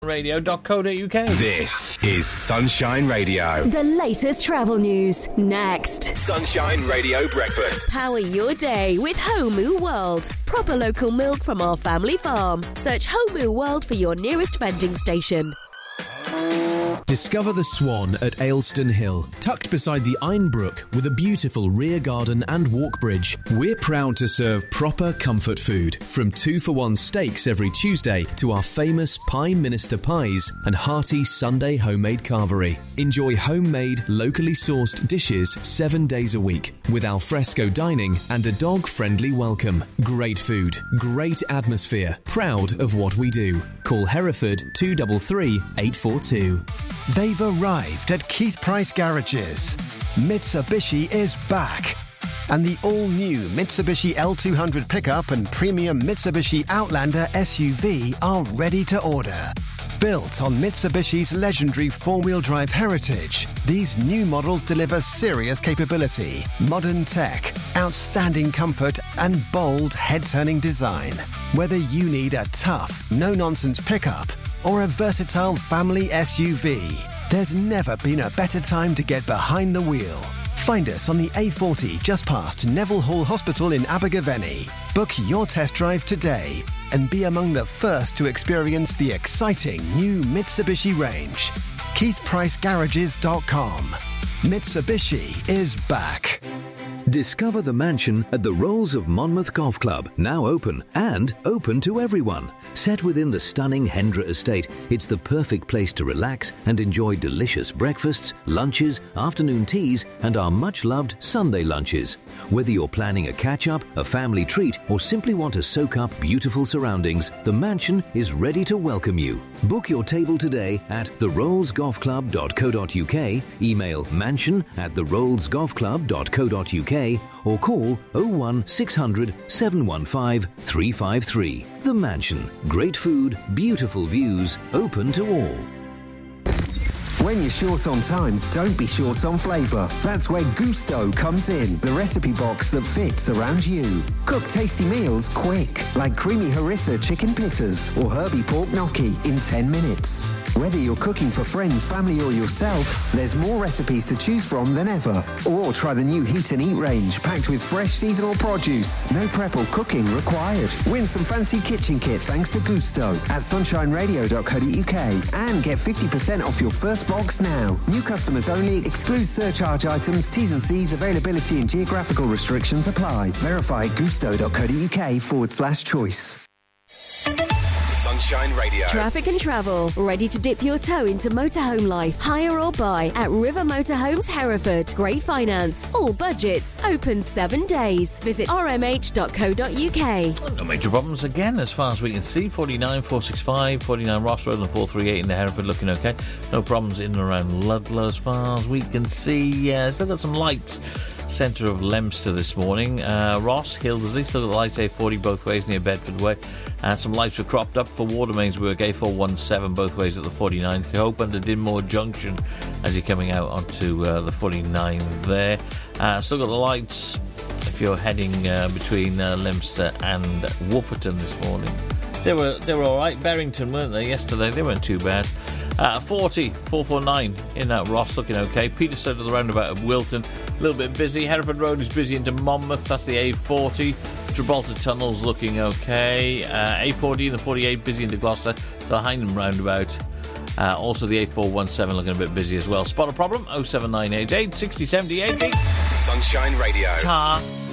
Radio.co.uk. This is Sunshine Radio. The latest travel news, next. Sunshine Radio Breakfast. Power your day with Homu World. Proper local milk from our family farm. Search Homu World for your nearest vending station. Discover the Swan at Aylstone Hill, tucked beside the Einbrook with a beautiful rear garden and walk bridge. We're proud to serve proper comfort food, from 2-for-1 steaks every Tuesday to our famous Pie Minister pies and hearty Sunday homemade carvery. Enjoy homemade, locally sourced dishes 7 days a week with alfresco dining and a dog-friendly welcome. Great food, great atmosphere, proud of what we do. Call Hereford 233 842. They've arrived at Keith Price Garages. Mitsubishi is back. And the all-new Mitsubishi L200 pickup and premium Mitsubishi Outlander SUV are ready to order. Built on Mitsubishi's legendary four-wheel drive heritage, these new models deliver serious capability, modern tech, outstanding comfort, and bold head-turning design. Whether you need a tough, no-nonsense pickup or a versatile family SUV, there's never been a better time to get behind the wheel. Find us on the A40 just past Neville Hall Hospital in Abergavenny. Book your test drive today and be among the first to experience the exciting new Mitsubishi range. KeithPriceGarages.com. Mitsubishi is back. Discover the mansion at the Rolls of Monmouth Golf Club, now open and open to everyone. Set within the stunning Hendra estate, it's the perfect place to relax and enjoy delicious breakfasts, lunches, afternoon teas, and our much-loved Sunday lunches. Whether you're planning a catch-up, a family treat, or simply want to soak up beautiful surroundings, the mansion is ready to welcome you. Book your table today at therollsgolfclub.co.uk, email mansion@therollsgolfclub.co.uk, or call 01 600 715 353. The Mansion. Great food, beautiful views, open to all. When you're short on time, don't be short on flavour. That's where Gusto comes in, the recipe box that fits around you. Cook tasty meals quick, like creamy harissa chicken pittas or herby pork gnocchi in 10 minutes. Whether you're cooking for friends, family or yourself, there's more recipes to choose from than ever. Or try the new Heat and Eat range, packed with fresh seasonal produce. No prep or cooking required. Win some fancy kitchen kit thanks to Gusto at sunshineradio.co.uk and get 50% off your first box now. New customers only. Excludes surcharge items. T's and C's. Availability and geographical restrictions apply. Verify gusto.co.uk/choice. Sunshine Radio. Traffic and travel. Ready to dip your toe into motorhome life? Hire or buy at River Motorhomes Hereford. Great finance. All budgets. Open 7 days. Visit rmh.co.uk. No major problems again as far as we can see. 49, 465, 49 Ross Road and 438 in the Hereford looking okay. No problems in and around Ludlow as far as we can see. Still got some lights. Centre of Leominster this morning. Ross, Hildesley, still got the lights A40 both ways near Bedford Way. Some lights were cropped up for Watermains work, A417 both ways at the 49th. Hope under Dinmore Junction as you're coming out onto the 49 there. Still got the lights if you're heading between Leominster and Wolferton this morning. They were alright. Barrington, weren't they, yesterday? They weren't too bad. 40, 449 in Ross looking okay. Peterston to the roundabout of Wilton, a little bit busy. Hereford Road is busy into Monmouth, that's the A40. Gibraltar Tunnel's looking okay. A40 and the 48 busy into Gloucester to the Hindham roundabout. Also the A417 looking a bit busy as well. Spot a problem, 07988 60 70 80. Sunshine Radio. Ta.